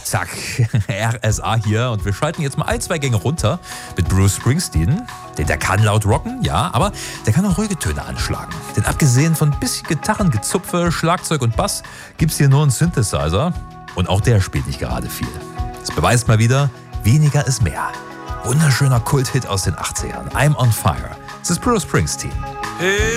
Zack, RSA hier und wir schalten jetzt mal ein, zwei Gänge runter mit Bruce Springsteen. Der kann laut rocken, ja, aber der kann auch ruhige Töne anschlagen. Denn abgesehen von ein bisschen Gitarrengezupfe, Schlagzeug und Bass gibt's hier nur einen Synthesizer und auch der spielt nicht gerade viel. Das beweist mal wieder, weniger ist mehr. Wunderschöner Kulthit aus den 80ern, I'm on Fire. Das ist Bruce Springsteen.